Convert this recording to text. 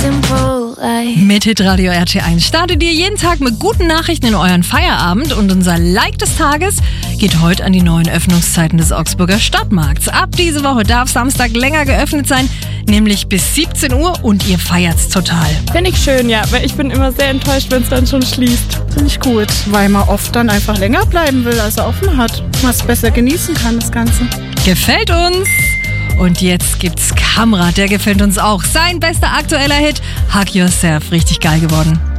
simple life. Mit Hitradio RT1 startet ihr jeden Tag mit guten Nachrichten in euren Feierabend und unser Like des Tages geht heute an die neuen Öffnungszeiten des Augsburger Stadtmarkts. Ab diese Woche darf Samstag länger geöffnet sein, nämlich bis 17 Uhr und ihr feiert's total. Finde ich schön, ja, weil ich bin immer sehr enttäuscht, wenn es dann schon schließt. Finde ich gut, weil man oft dann einfach länger bleiben will, als er offen hat. Man es besser genießen kann, das Ganze. Gefällt uns! Und jetzt gibt's Kamrat, der gefällt uns auch. Sein bester aktueller Hit, Hug Yourself, richtig geil geworden.